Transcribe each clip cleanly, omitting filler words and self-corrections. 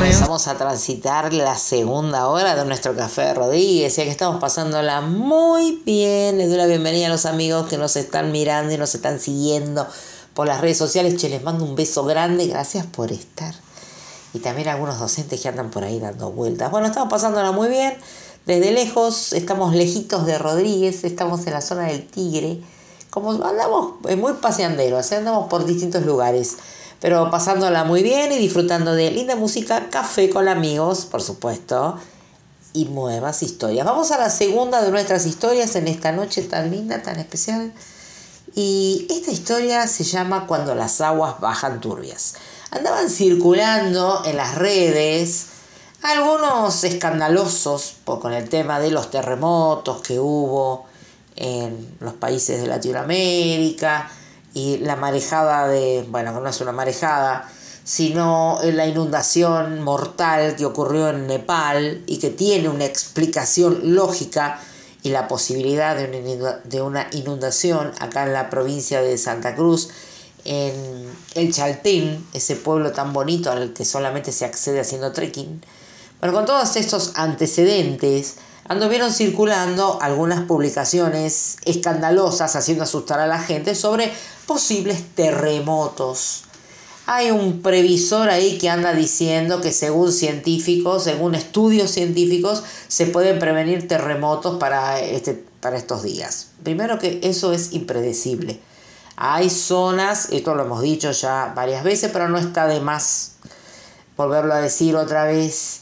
Empezamos a transitar la segunda hora de nuestro Café Rodríguez, ya que estamos pasándola muy bien. Les doy la bienvenida a los amigos que nos están mirando y nos están siguiendo por las redes sociales. Che, les mando un beso grande, gracias por estar. Y también a algunos docentes que andan por ahí dando vueltas. Bueno, estamos pasándola muy bien. Desde lejos, estamos lejitos de Rodríguez, estamos en la zona del Tigre. Como andamos muy paseanderos, andamos por distintos lugares, pero pasándola muy bien y disfrutando de linda música, café con amigos, por supuesto, y nuevas historias. Vamos a la segunda de nuestras historias en esta noche tan linda, tan especial. Y esta historia se llama Cuando las aguas bajan turbias. Andaban circulando en las redes algunos escandalosos con el tema de los terremotos que hubo en los países de Latinoamérica y la marejada bueno, no es una marejada, sino la inundación mortal que ocurrió en Nepal y que tiene una explicación lógica y la posibilidad de una inundación acá en la provincia de Santa Cruz, en el Chaltén, ese pueblo tan bonito al que solamente se accede haciendo trekking. Bueno, con todos estos antecedentes, anduvieron circulando algunas publicaciones escandalosas haciendo asustar a la gente sobre posibles terremotos. Hay un previsor ahí que anda diciendo que según científicos, según estudios científicos, se pueden prevenir terremotos para estos días. Primero que eso es impredecible. Hay zonas, esto lo hemos dicho ya varias veces, pero no está de más volverlo a decir otra vez.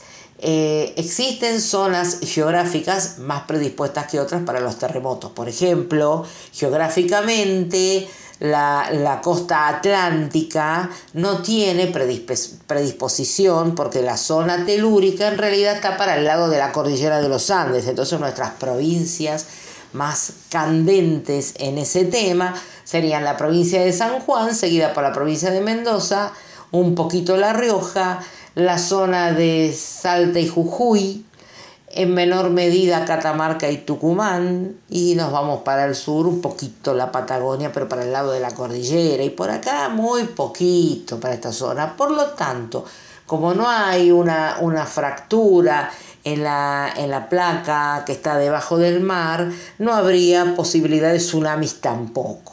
Existen zonas geográficas más predispuestas que otras para los terremotos. Por ejemplo, geográficamente, la costa atlántica no tiene predisposición porque la zona telúrica en realidad está para el lado de la cordillera de los Andes. Entonces nuestras provincias más candentes en ese tema serían la provincia de San Juan, seguida por la provincia de Mendoza, un poquito La Rioja, la zona de Salta y Jujuy, en menor medida Catamarca y Tucumán, y nos vamos para el sur, un poquito la Patagonia, pero para el lado de la cordillera, y por acá muy poquito para esta zona. Por lo tanto, como no hay una fractura en la placa que está debajo del mar, no habría posibilidad de tsunamis tampoco.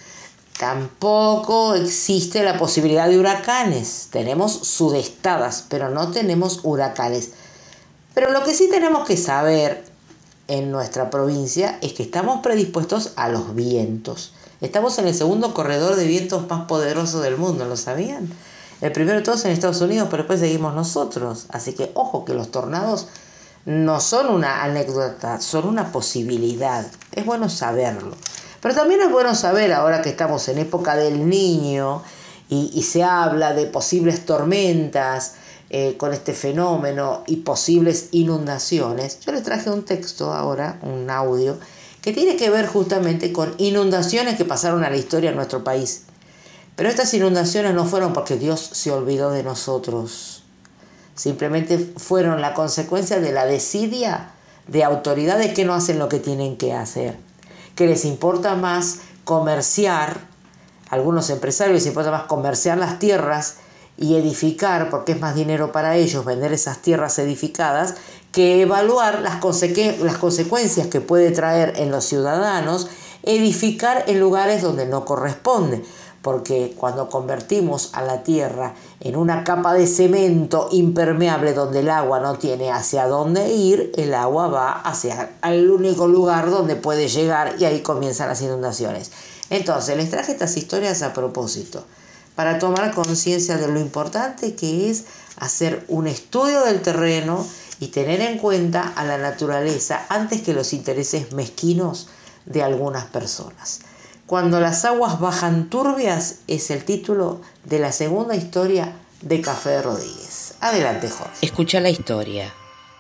Tampoco existe la posibilidad de huracanes. Tenemos sudestadas, pero no tenemos huracanes. Pero lo que sí tenemos que saber en nuestra provincia es que estamos predispuestos a los vientos. Estamos en el segundo corredor de vientos más poderoso del mundo, ¿lo sabían? El primero de todos en Estados Unidos, pero después seguimos nosotros. Así que ojo que los tornados no son una anécdota, son una posibilidad. Es bueno saberlo. Pero también es bueno saber, ahora que estamos en época del Niño y se habla de posibles tormentas con este fenómeno y posibles inundaciones. Yo les traje un texto ahora, un audio, que tiene que ver justamente con inundaciones que pasaron a la historia en nuestro país. Pero estas inundaciones no fueron porque Dios se olvidó de nosotros. Simplemente fueron la consecuencia de la desidia de autoridades que no hacen lo que tienen que hacer. Que les importa más comerciar, a algunos empresarios les importa más comerciar las tierras y edificar, porque es más dinero para ellos vender esas tierras edificadas, que evaluar las consecuencias que puede traer en los ciudadanos edificar en lugares donde no corresponde. Porque cuando convertimos a la tierra en una capa de cemento impermeable donde el agua no tiene hacia dónde ir, el agua va hacia el único lugar donde puede llegar y ahí comienzan las inundaciones. Entonces les traje estas historias a propósito, para tomar conciencia de lo importante que es hacer un estudio del terreno y tener en cuenta a la naturaleza antes que los intereses mezquinos de algunas personas. Cuando las aguas bajan turbias es el título de la segunda historia de Café Rodríguez. Adelante, Jorge. Escucha la historia.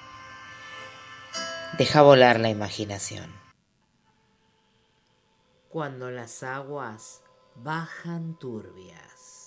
Deja volar la imaginación. Cuando las aguas bajan turbias.